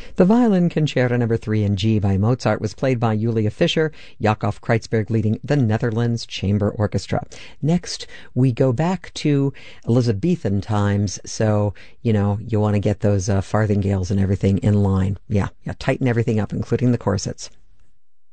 The Violin Concerto No. 3 in G by Mozart was played by Julia Fischer, Jakob Kreutzberg leading the Netherlands Chamber Orchestra. Next, we go back to Elizabethan times, so, you want to get those farthingales and everything in line. Yeah, tighten everything up, including the corsets.